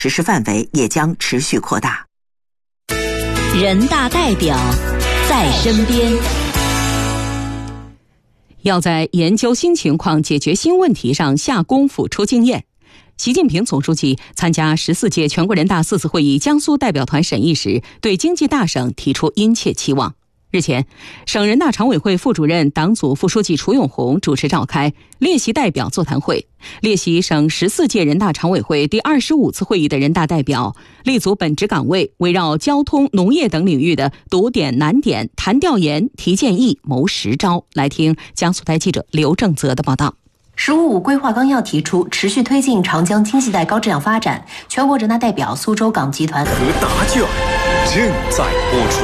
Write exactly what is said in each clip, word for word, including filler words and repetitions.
实施范围也将持续扩大。 人大代表在身边， 要在研究新情况、解决新问题上下功夫、出经验。习近平总书记参加十四届全国人大四次会议江苏代表团审议时，对经济大省提出殷切期望。日前，省人大常委会副主任、党组副书记楚永红主持召开列席代表座谈会。列席省十四届人大常委会第二十五次会议的人大代表立足本职岗位，围绕交通、农业等领域的堵点难点谈调研、提建议、谋实招。来听江苏台记者刘正泽的报道。 十五五规划纲要提出持续推进长江经济带高质量发展。全国人大代表苏州港集团和答卷正在播出。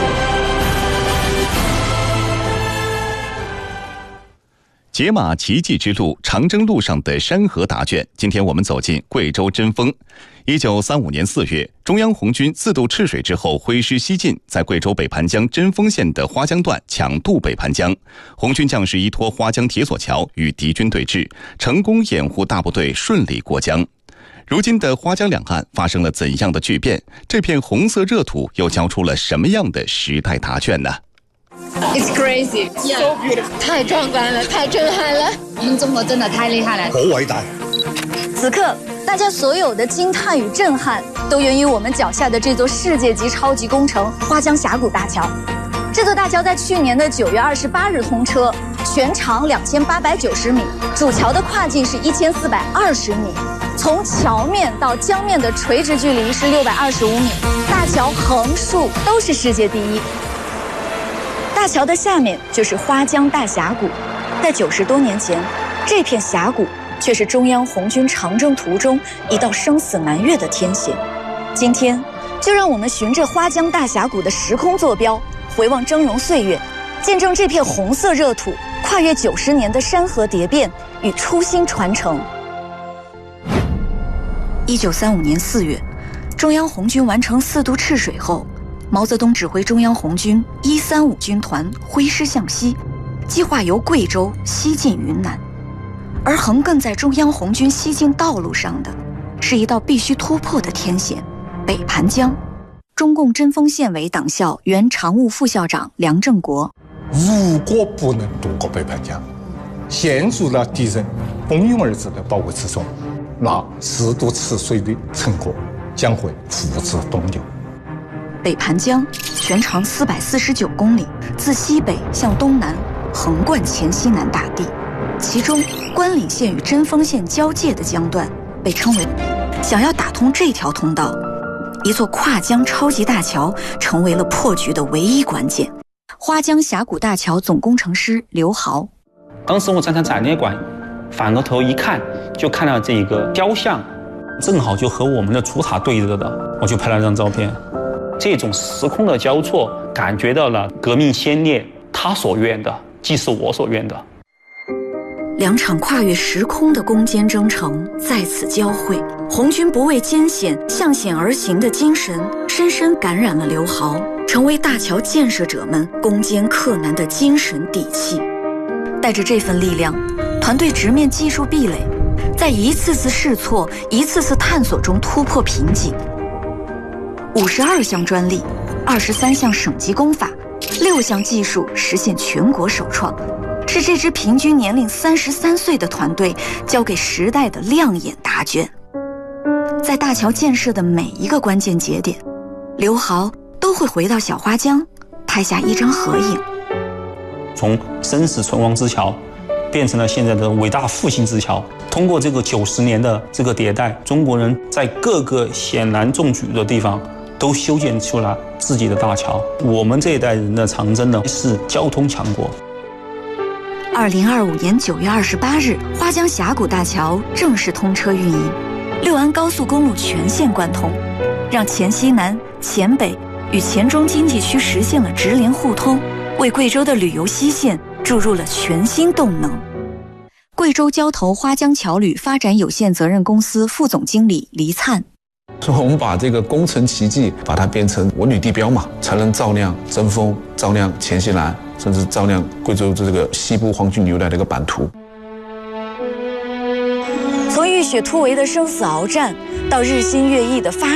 解码奇迹之路，长征路上的山河答卷。今天我们走进贵州贞丰。一九三五年四月，中央红军自渡赤水之后挥师西进，在贵州北盘江贞丰县的花江段抢渡北盘江。红军将士依托花江铁索桥与敌军对峙，成功掩护大部队顺利过江。如今的花江两岸发生了怎样的巨变？这片红色热土又交出了什么样的时代答卷呢？ It's crazy, so beautiful， 太壮观了，太震撼了！我们中国真的太厉害了， 好伟大！ 此刻，大家所有的惊叹与震撼，都源于我们脚下的这座世界级超级工程——花江峡谷大桥。这座大桥在去年的九月二十八日通车，全长两千八百九十米，主桥的跨径是一千四百二十米，从桥面到江面的垂直距离是六百二十五米，大桥横竖都是世界第一。大桥的下面就是花江大峡谷，在九十多年前，这片峡谷却是中央红军长征途中一道生死难越的天险。今天，就让我们循着花江大峡谷的时空坐标，回望峥嵘岁月，见证这片红色热土跨越九十年的山河蝶变与初心传承。一九三五年四月，中央红军完成四渡赤水后，毛泽东指挥中央红军一三五军团挥师向西，计划由贵州西进云南。而横亘在中央红军西进道路上的，是一道必须突破的天险——北盘江。中共贞丰县委党校原常务副校长梁正国： 如果不能渡过北盘江，陷入了敌人蜂拥而至的包围之中，那四渡赤水的成果将会付之东流。 北盘江全长四百四十九公里，自西北向东南横贯黔西南大地，其中关岭县与贞丰县交界的江段被称为想要打通这条通道，一座跨江超级大桥成为了破局的唯一关键。花江峡谷大桥总工程师刘豪： 当时我站在展览馆，反过头一看，就看到这个雕像，正好就和我们的主塔对着的，我就拍了张照片。这种时空的交错，感觉到了革命先烈他所愿的，既是我所愿的。 两场跨越时空的攻坚征程在此交汇，红军不畏艰险、向险而行的精神，深深感染了刘豪，成为大桥建设者们攻坚克难的精神底气。带着这份力量，团队直面技术壁垒，在一次次试错、一次次探索中突破瓶颈。五十二项专利，二十三项省级工法，六项技术实现全国首创，是这支平均年龄三十三岁的团队交给时代的亮眼答卷。在大桥建设的每一个关键节点，刘豪都会回到小花江，拍下一张合影。 从生死存亡之桥，变成了现在的伟大复兴之桥。通过这个九十年的这个迭代，中国人在各个险难重举的地方，都修建出了自己的大桥。我们这一代人的长征呢，是交通强国。 二零二五年九月二十八日，花江峡谷大桥正式通车运营，六安高速公路全线贯通，让黔西南、黔北与黔中经济区实现了直连互通，为贵州的旅游西线注入了全新动能。贵州交投花江桥旅发展有限责任公司副总经理黎灿： 所以我们把这个工程奇迹把它变成文旅地标嘛，才能照亮贞丰，照亮黔西南，甚至照亮贵州这个西部黄金流带的一个版图。 从浴血突围的生死鏖战， 到日新月异的发